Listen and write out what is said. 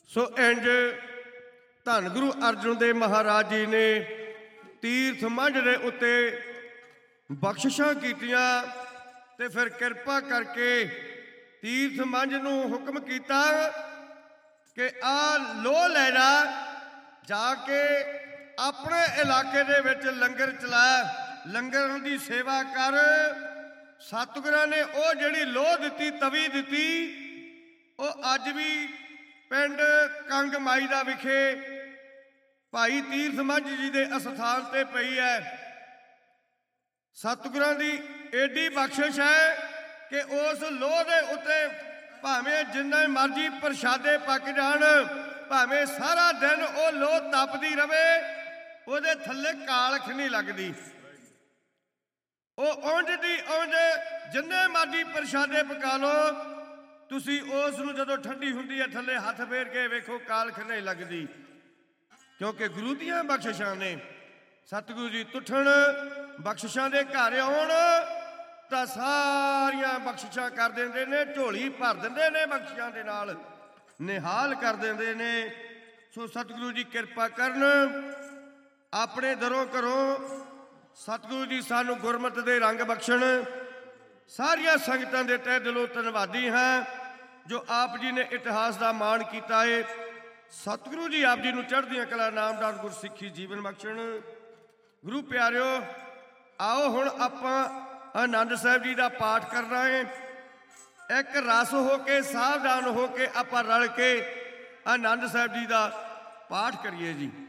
ਸੋ ਇੰਜ ਧੰਨ ਗੁਰੂ ਅਰਜਨ ਦੇਵ ਮਹਾਰਾਜ ਜੀ ਨੇ ਤੀਰਥ ਮੰਝ ਦੇ ਉੱਤੇ ਬਖਸ਼ਿਸ਼ਾਂ ਕੀਤੀਆਂ ਤੇ ਫਿਰ ਕਿਰਪਾ ਕਰਕੇ ਤੀਰਥ ਮੰਝ ਨੂੰ ਹੁਕਮ ਕੀਤਾ ਕਿ ਆ ਲੋਹ ਲੈ ਜਾ ਕੇ ਆਪਣੇ ਇਲਾਕੇ ਦੇ ਵਿੱਚ ਲੰਗਰ ਚਲਾ, ਲੰਗਰ ਦੀ ਸੇਵਾ ਕਰ। ਸਤਿਗੁਰਾਂ ਨੇ ਉਹ ਜਿਹੜੀ ਲੋਹ ਦਿੱਤੀ, ਤਵੀ ਦਿੱਤੀ, ਉਹ ਅੱਜ ਵੀ ਪਿੰਡ ਕੰਗ ਮਾਈ ਦਾ ਵਿਖੇ ਭਾਈ ਤੀਰਥ ਮੰਝ ਜੀ ਦੇ ਅਸਥਾਨ ਤੇ ਪਈ ਹੈ। ਸਤਿਗੁਰਾਂ ਦੀ ਏਡੀ ਬਖਸ਼ਿਸ਼ ਹੈ ਕਿ ਉਸ ਲੋਹ ਦੇ ਉੱਤੇ ਭਾਵੇਂ ਜਿੰਨੇ ਮਰਜ਼ੀ ਪ੍ਰਸ਼ਾਦੇ ਪੱਕ ਜਾਣ, ਭਾਵੇਂ ਸਾਰਾ ਦਿਨ ਉਹ ਲੋਹ ਤਪਦੀ ਰਵੇ, ਉਹਦੇ ਥੱਲੇ ਕਾਲਖ ਨਹੀਂ ਲੱਗਦੀ। ਉਹ ਉਂਝ ਦੀ ਉਂਝ ਜਿੰਨੇ ਮਰਜ਼ੀ ਪ੍ਰਸ਼ਾਦੇ ਪਕਾ ਲਓ, ਤੁਸੀਂ ਉਸ ਨੂੰ ਜਦੋਂ ਠੰਡੀ ਹੁੰਦੀ ਹੈ ਥੱਲੇ ਹੱਥ ਫੇਰ ਕੇ ਵੇਖੋ, ਕਾਲਖ ਨਹੀਂ ਲੱਗਦੀ, ਕਿਉਂਕਿ ਗੁਰੂ ਦੀਆਂ ਬਖਸ਼ਿਸ਼ਾਂ ਨੇ। ਸਤਿਗੁਰੂ ਜੀ ਤੁਠਣ ਬਖਸ਼ਿਸ਼ਾਂ ਦੇ ਘਰ ਆਉਣ ਤਾਂ ਸਾਰੀਆਂ ਬਖਸ਼ਿਸ਼ਾਂ ਕਰ ਦਿੰਦੇ ਨੇ, ਝੋਲੀ ਭਰ ਦਿੰਦੇ ਨੇ, ਬਖਸ਼ਿਸ਼ਾਂ ਦੇ ਨਾਲ ਨਿਹਾਲ ਕਰ ਦਿੰਦੇ ਨੇ। ਸੋ ਸਤਿਗੁਰੂ ਜੀ ਕਿਰਪਾ ਕਰਨ, ਆਪਣੇ ਦਰੋਂ ਘਰੋਂ ਸਤਿਗੁਰੂ ਜੀ ਸਾਨੂੰ ਗੁਰਮਤਿ ਦੇ ਰੰਗ ਬਖਸ਼ਣ। ਸਾਰੀਆਂ ਸੰਗਤਾਂ ਦੇ ਤਹਿ ਦਿਲੋਂ ਧੰਨਵਾਦੀ ਹਾਂ ਜੋ ਆਪ ਜੀ ਨੇ ਇਤਿਹਾਸ ਦਾ ਮਾਣ ਕੀਤਾ ਏ। ਸਤਿਗੁਰੂ ਜੀ ਆਪ ਜੀ ਨੂੰ ਚੜ੍ਹਦੀਆਂ ਕਲਾ, ਨਾਮਦਾਰ ਗੁਰਸਿੱਖੀ ਜੀਵਨ ਬਖਸ਼ਣ। ਗੁਰੂ ਪਿਆਰਿਓ, ਆਓ ਹੁਣ ਆਪਾਂ ਆਨੰਦ ਸਾਹਿਬ ਜੀ ਦਾ ਪਾਠ ਕਰਨਾ ਹੈ। ਇੱਕ ਰਸ ਹੋ ਕੇ, ਸਾਵਧਾਨ ਹੋ ਕੇ ਆਪਾਂ ਰਲ ਕੇ ਆਨੰਦ ਸਾਹਿਬ ਜੀ ਦਾ ਪਾਠ ਕਰੀਏ ਜੀ।